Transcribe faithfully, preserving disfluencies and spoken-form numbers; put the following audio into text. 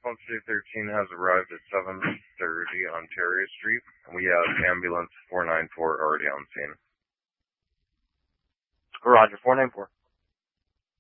response to thirteen has arrived at seven thirty Ontario Street, and we have ambulance four nine four already on scene. Roger, four nine four.